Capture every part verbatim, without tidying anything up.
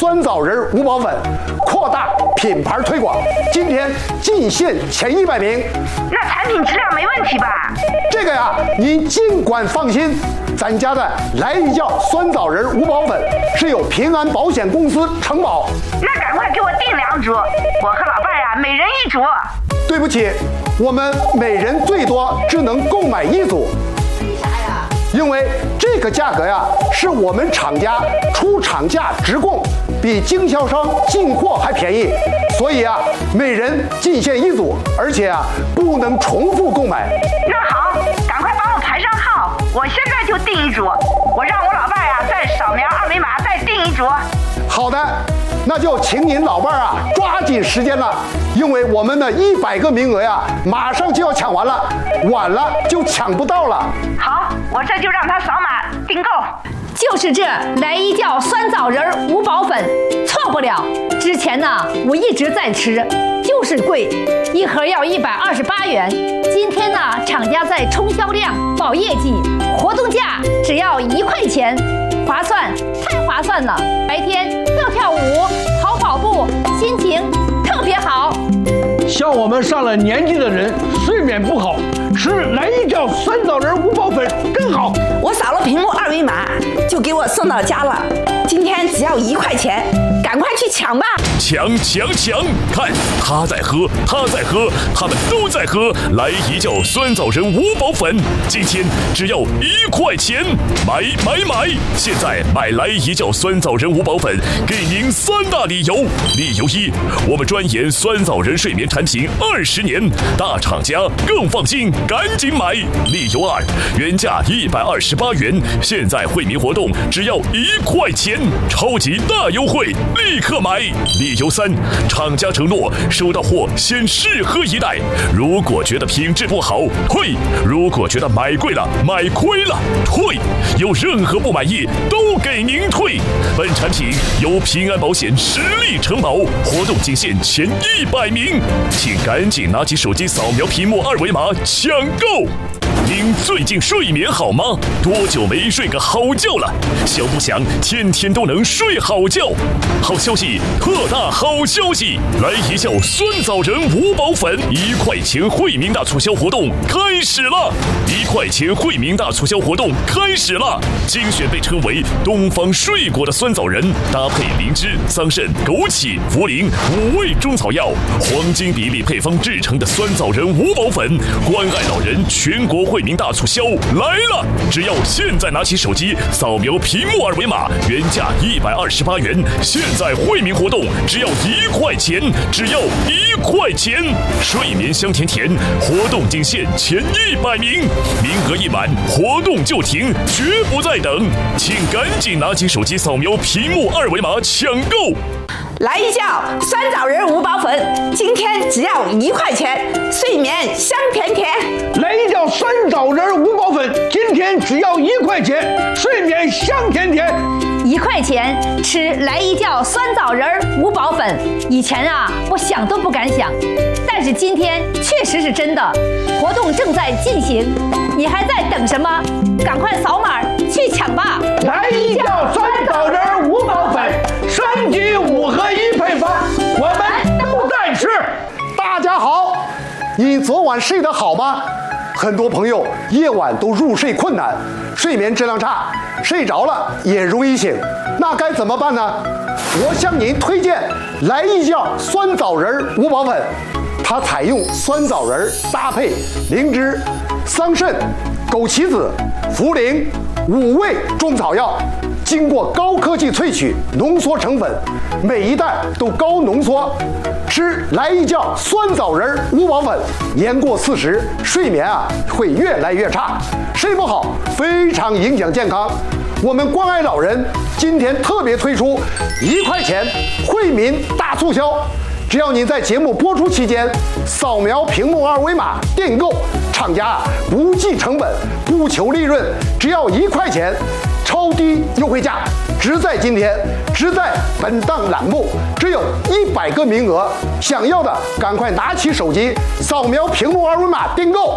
酸枣仁五宝粉，扩大品牌推广。今天进线前一百名。 那产品质量没问题吧？ 这个呀，您尽管放心，咱家的来一觉酸枣仁五宝粉是由平安保险公司承保。 那赶快给我订两组，我和老伴儿呀每人一组。 对不起，我们每人最多只能购买一组。 为啥呀？ 因为这个价格呀，是我们厂家出厂价直供，比经销商进货还便宜，所以啊，每人进线一组，而且啊，不能重复购买。 那好，赶快帮我排上号，我现在就订一组，我让我老伴儿呀再扫描二维码再订一组。 好的，那就请您老伴儿啊抓紧时间了，因为我们的一百个名额呀，马上就要抢完了，晚了就抢不到了。 好，我这就让他扫码订购。 就是这来一觉酸枣仁五宝粉，错不了。之前呢，我一直在吃，就是贵，一盒要一百二十八元。今天呢，厂家在冲销量、保业绩，活动价只要一块钱，划算，太划算了。白天跳跳舞、跑跑步，心情特别好。 像我们上了年纪的人，睡眠不好，吃来一觉酸枣仁五宝粉更好。 我扫了屏幕二维码，就给我送到家了。今天只要一块钱，赶快去抢吧！ 抢抢抢！看他在喝，他在喝，他们都在喝。来一觉酸枣仁五宝粉，今天只要一块钱，买买买！现在买来一觉酸枣仁五宝粉，给您三大理由。理由一，我们专研酸枣仁睡眠产品二十年，大厂家更放心，赶紧买。理由二，原价一百二十八元，现在惠民活动只要一块钱，超级大优惠，立刻买。理由三，厂家承诺收到货先试喝一袋，如果觉得品质不好退，如果觉得买贵了买亏了退，有任何不满意都给您退。本产品由平安保险实力承保，活动仅限前一百名，请赶紧拿起手机扫描屏幕二维码抢购。您最近睡眠好吗？多久没睡个好觉了？想不想天天都能睡好觉？好消息，特大好消息！来一觉酸枣仁五宝粉，一块钱惠民大促销活动开始了！一块钱惠民大促销活动开始了！精选被称为东方睡果的酸枣仁，搭配灵芝、桑葚、枸杞、茯苓五味中草药，黄金比例配方制成的酸枣仁五宝粉，关爱老人全国惠民大促销来了！只要现在拿起手机扫描屏幕二维码，原价一百二十八元，现在惠民活动只要一块钱，只要一块钱！睡眠香甜甜，活动仅限前一百名，名额一满，活动就停，绝不再等，请赶紧拿起手机扫描屏幕二维码抢购。 来一觉酸枣仁五宝粉，今天只要一块钱，睡眠香甜甜。 来一觉酸枣仁五宝粉，今天只要一块钱，睡眠香甜甜。 一块钱吃来一觉酸枣仁五宝粉，以前啊我想都不敢想，但是今天确实是真的。活动正在进行，你还在等什么？赶快扫码去抢吧！ 来一觉酸枣仁五宝粉，升级五合一配方，我们都在吃。 大家好，你昨晚睡得好吗？很多朋友夜晚都入睡困难，睡眠质量差，睡着了也容易醒，那该怎么办呢？我向您推荐来一觉酸枣仁五宝粉，它采用酸枣仁搭配灵芝、桑葚、枸杞子、茯苓五味中草药，经过高科技萃取浓缩成粉，每一袋都高浓缩。吃来一觉酸枣仁五宝粉，年过四十，睡眠啊会越来越差，睡不好非常影响健康。我们关爱老人今天特别推出一块钱惠民大促销，只要您在节目播出期间扫描屏幕二维码订购，厂家不计成本，不求利润，只要一块钱，超低优惠价，只在今天，只在本档栏目，只有一百个名额，想要的赶快拿起手机扫描屏幕二维码订购。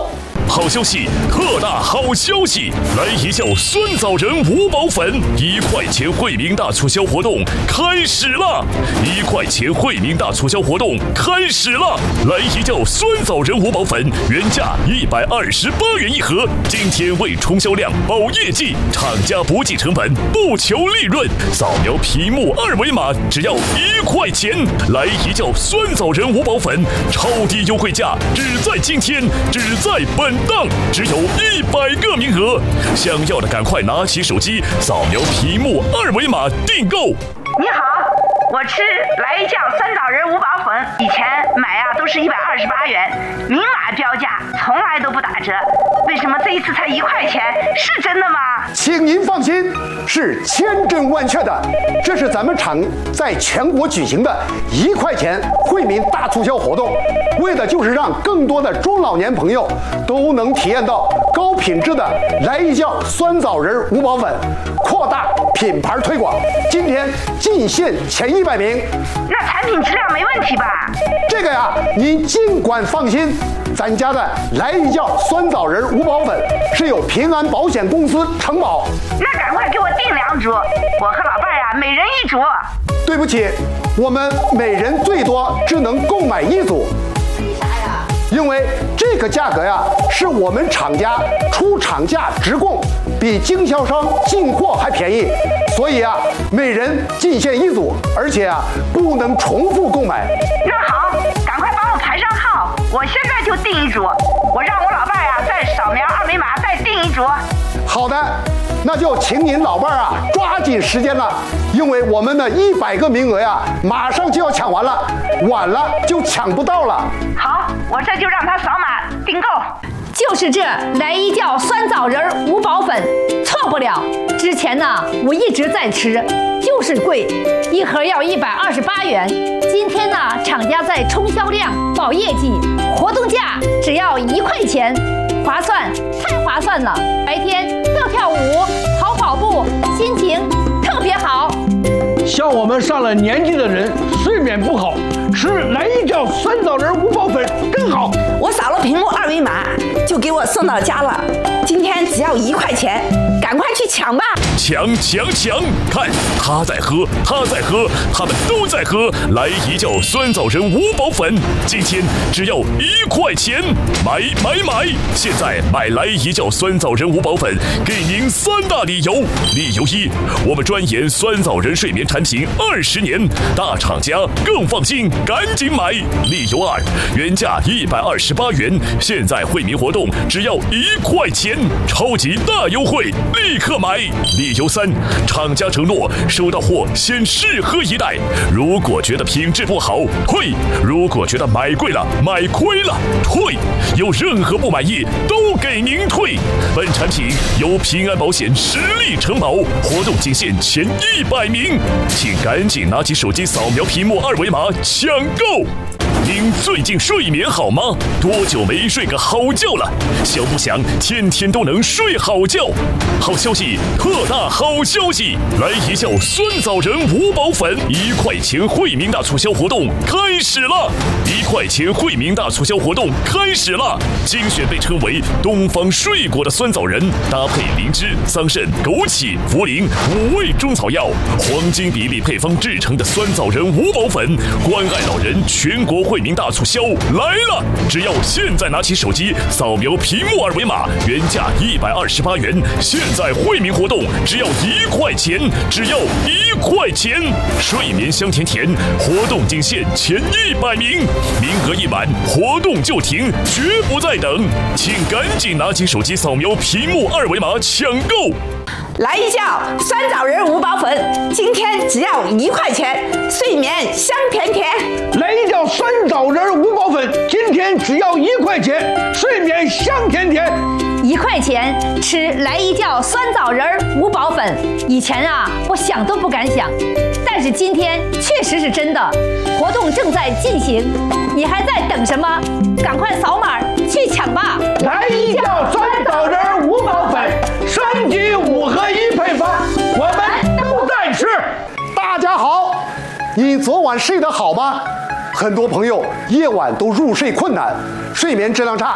好消息，特大好消息！来一觉酸枣仁五宝粉，一块钱惠民大促销活动开始了！一块钱惠民大促销活动开始了！来一觉酸枣仁五宝粉，原价一百二十八元一盒，今天为冲销量、保业绩，厂家不计成本，不求利润，扫描屏幕二维码，只要一块钱！来一觉酸枣仁五宝粉，超低优惠价，只在今天，只在本档，只有一百个名额，想要的赶快拿起手机，扫描屏幕二维码订购。 你好，我吃来一觉酸枣仁五宝粉，以前买啊都是一百二十八元，明码标价，从来都不打折，为什么这一次才一块钱？是真的吗？ 请您放心，是千真万确的。这是咱们厂在全国举行的一块钱惠民大促销活动，为的就是让更多的中老年朋友都能体验到高品质的来一觉酸枣仁五宝粉，扩大品牌推广。今天进线前一百名， 那产品质量没问题吧？ 这个呀，您尽管放心。咱家的来一觉酸枣仁五宝粉是有平安保险公司承保。 那赶快给我订两组，我和老伴儿呀每人一组。 对不起，我们每人最多只能购买一组。 为啥呀？ 因为这个价格呀是我们厂家出厂价直供，比经销商进货还便宜，所以啊每人进线一组，而且啊不能重复购买。 那好，赶快帮我排上号，我现在就订一组，我让我老伴儿呀再扫描二维码再订一组。 好的，那就请您老伴儿啊抓紧时间了，因为我们的一百个名额呀马上就要抢完了，晚了就抢不到了。 好，我这就让他扫码订购。 就是这来一觉酸枣仁五宝粉，错不了。之前呢，我一直在吃，就是贵，一盒要一百二十八元。今天呢，厂家在冲销量、保业绩，活动价只要一块钱，划算，太划算了！白天跳跳舞、跑跑步，心情特别好。 像我们上了年纪的人，睡眠不好，吃来一觉酸枣仁五宝粉更好。 我扫了屏幕二维码，就给我送到家了。今天只要一块钱，赶快去抢吧！ 抢抢抢！看他在喝，他在喝，他们都在喝。来一觉酸枣仁五宝粉，今天只要一块钱，买买买！现在买来一觉酸枣仁五宝粉，给您三大理由。理由一，我们专研酸枣仁睡眠产品二十年，大厂家更放心，赶紧买。理由二，原价一百二十八元，现在惠民活动只要一块钱，超级大优惠，立刻买。理由三，厂家承诺收到货先试喝一袋，如果觉得品质不好退，如果觉得买贵了买亏了退，有任何不满意都给您退。本产品由平安保险实力承保，活动仅限前一百名，请赶紧拿起手机扫描屏幕二维码抢购。您最近睡眠好吗？多久没睡个好觉了？想不想天天都能睡好觉？好消息，特大好消息！来一觉酸枣仁五宝粉，一块钱惠民大促销活动开始了！一块钱惠民大促销活动开始了！精选被称为东方睡果的酸枣仁，搭配灵芝、桑葚、枸杞、茯苓五味中草药，黄金比例配方制成的酸枣仁五宝粉，关爱老人全国惠民大促销来了！只要现在拿起手机扫描屏幕二维码，原价一百二十八元，现在惠民活动只要一块钱，只要一块钱！睡眠香甜甜，活动仅限前一百名，名额一满，活动就停，绝不再等，请赶紧拿起手机扫描屏幕二维码抢购。 来一觉酸枣仁五宝粉，今天只要一块钱，睡眠香甜甜。 来一觉酸枣仁五宝粉，今天只要一块钱，睡眠香甜甜。 一块钱吃来一觉酸枣仁五宝粉，以前啊我想都不敢想，但是今天确实是真的。活动正在进行，你还在等什么？赶快扫码去抢吧！ 来一觉酸枣仁五宝粉，升级五合一配方，我们都在吃。 大家好，你昨晚睡得好吗？很多朋友夜晚都入睡困难，睡眠质量差，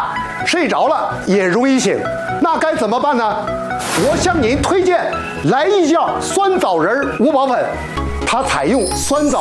睡着了也容易醒，那该怎么办呢？我向您推荐来一觉酸枣仁五宝粉，它采用酸枣。